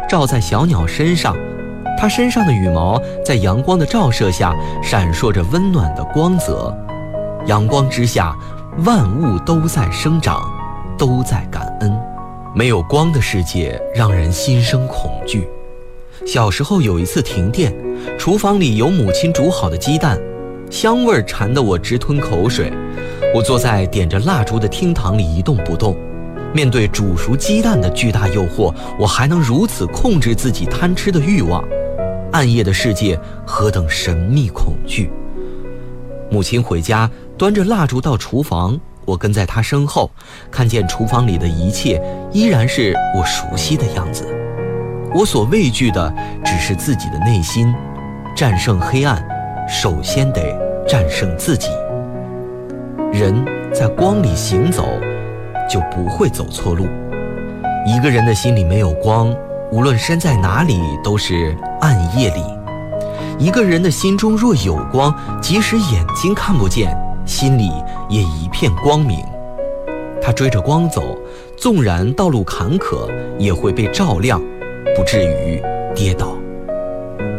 照在小鸟身上，它身上的羽毛在阳光的照射下闪烁着温暖的光泽。阳光之下，万物都在生长，都在感恩。没有光的世界让人心生恐惧。小时候有一次停电，厨房里有母亲煮好的鸡蛋，香味馋得我直吞口水。我坐在点着蜡烛的厅堂里一动不动。面对煮熟鸡蛋的巨大诱惑，我还能如此控制自己贪吃的欲望。暗夜的世界何等神秘恐惧。母亲回家，端着蜡烛到厨房，我跟在她身后，看见厨房里的一切依然是我熟悉的样子。我所畏惧的只是自己的内心。战胜黑暗，首先得战胜自己。人在光里行走，就不会走错路。一个人的心里没有光，无论身在哪里都是暗夜里。一个人的心中若有光，即使眼睛看不见，心里也一片光明。他追着光走，纵然道路坎坷，也会被照亮，不至于跌倒。